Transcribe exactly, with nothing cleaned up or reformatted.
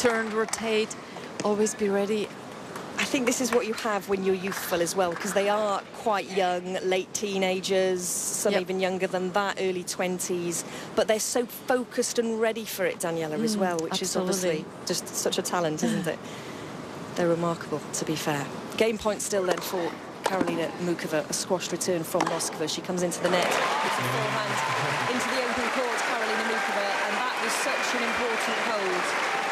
turn, rotate, always be ready. I think this is what you have when you're youthful as well, because they are quite young, late teenagers, some yep. even younger than that, early twenties, but they're so focused and ready for it, Daniela, mm, as well, which absolutely. is obviously just such a talent, isn't it? They're remarkable, to be fair. Game point still then for Karolina Muchova, a squashed return from Noskova. She comes into the net, puts a forehand into the open court, Karolina Muchova, and that was such an important hold.